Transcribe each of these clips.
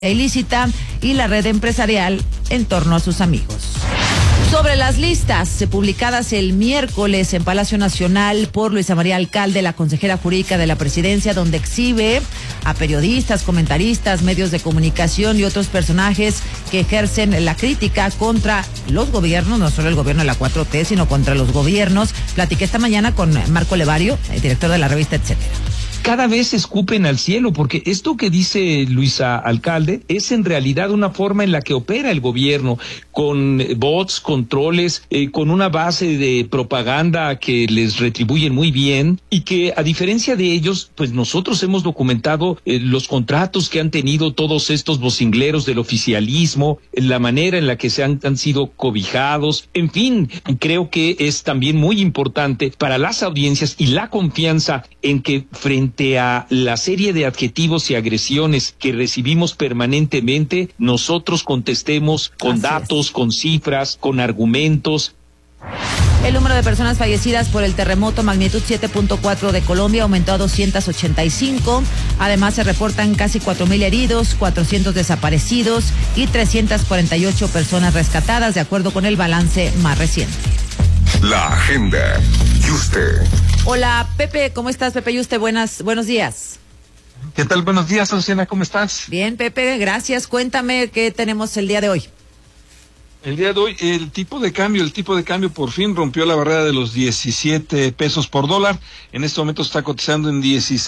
ilícita y la red empresarial en torno a sus amigos. Sobre las listas publicadas el miércoles en Palacio Nacional por Luisa María Alcalde, la consejera jurídica de la presidencia, donde exhibe a periodistas, comentaristas, medios de comunicación y otros personajes que ejercen la crítica contra los gobiernos, no solo el gobierno de la 4T, sino contra los gobiernos. Platiqué esta mañana con Marco Levario, el director de la revista Etcétera. Cada vez escupen al cielo, porque esto que dice Luisa Alcalde es en realidad una forma en la que opera el gobierno, con bots, controles, con una base de propaganda que les retribuyen muy bien, y que a diferencia de ellos, pues nosotros hemos documentado los contratos que han tenido todos estos vocingleros del oficialismo, la manera en la que han sido cobijados, en fin, creo que es también muy importante para las audiencias y la confianza en que frente a la serie de adjetivos y agresiones que recibimos permanentemente, nosotros contestemos con datos, con cifras, con argumentos. El número de personas fallecidas por el terremoto magnitud 7.4 de Colombia aumentó a 285. Además, se reportan casi 4,000 heridos, 400 desaparecidos y 348 personas rescatadas, de acuerdo con el balance más reciente. La agenda. Yuste. Hola, Pepe, ¿cómo estás, Pepe Yuste? Buenos días. ¿Qué tal? Buenos días, Luciana, ¿cómo estás? Bien, Pepe, gracias. Cuéntame qué tenemos el día de hoy. El día de hoy, el tipo de cambio por fin rompió la barrera de los 17 pesos por dólar. En este momento está cotizando en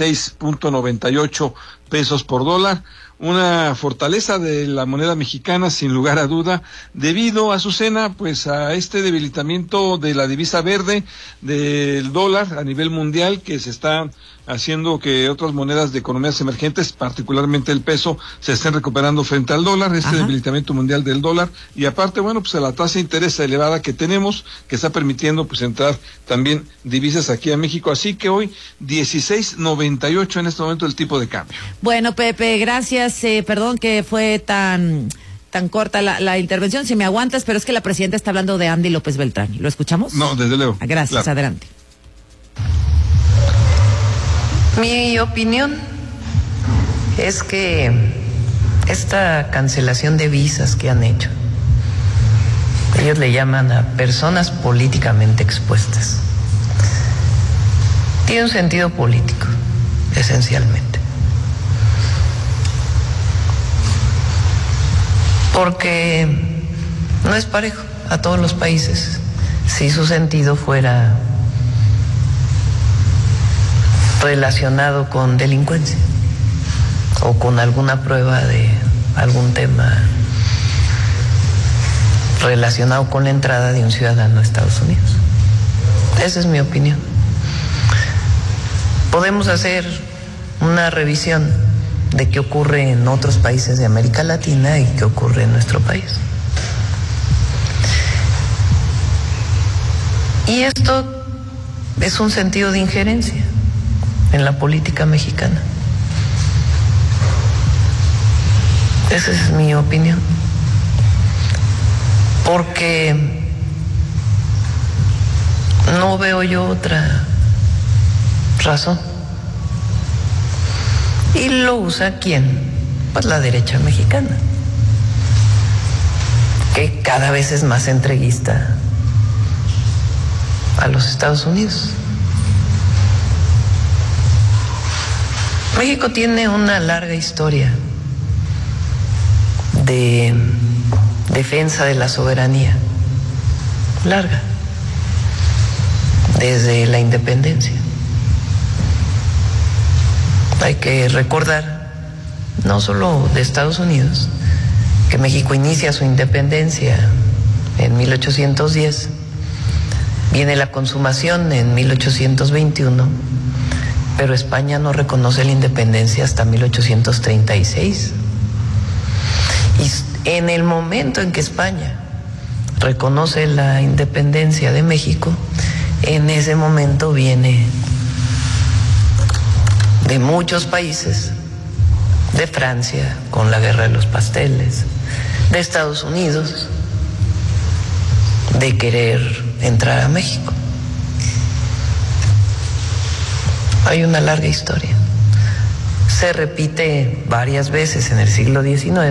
16.98 pesos por dólar. Una fortaleza de la moneda mexicana, sin lugar a duda, debido, Azucena, pues a este debilitamiento de la divisa verde del dólar a nivel mundial, que se está haciendo que otras monedas de economías emergentes, particularmente el peso, se estén recuperando frente al dólar, debilitamiento mundial del dólar, y aparte, bueno, pues a la tasa de interés elevada que tenemos, que está permitiendo pues entrar también divisas aquí a México, así que hoy 16.98 en este momento el tipo de cambio. Bueno, Pepe, gracias, perdón que fue tan corta la intervención, si me aguantas, pero es que la presidenta está hablando de Andy López Beltrán, ¿lo escuchamos? No, desde luego. Gracias, claro. Adelante. Mi opinión es que esta cancelación de visas que han hecho, ellos le llaman a personas políticamente expuestas, tiene un sentido político, esencialmente. Porque no es parejo a todos los países si su sentido fuera relacionado con delincuencia o con alguna prueba de algún tema relacionado con la entrada de un ciudadano a Estados Unidos. Esa es mi opinión. Podemos hacer una revisión de qué ocurre en otros países de América Latina y qué ocurre en nuestro país. Y esto es un sentido de injerencia en la política mexicana. Esa es mi opinión. Porque no veo yo otra razón. ¿Y lo usa quién? Pues la derecha mexicana, que cada vez es más entreguista a los Estados Unidos. México tiene una larga historia de defensa de la soberanía, larga, desde la independencia. Hay que recordar, no solo de Estados Unidos, que México inicia su independencia en 1810, viene la consumación en 1821, pero España no reconoce la independencia hasta 1836. Y en el momento en que España reconoce la independencia de México, en ese momento viene de muchos países, de Francia con la Guerra de los Pasteles, de Estados Unidos, de querer entrar a México. Hay una larga historia. se repite varias veces en el siglo XIX